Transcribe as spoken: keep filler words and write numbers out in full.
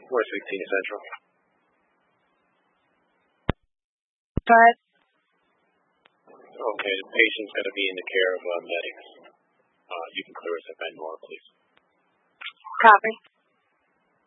West sixteen Central. But Okay, the patient's going to be in the care of uh, medics. Uh, you can clear us at Bendmore, please. copy.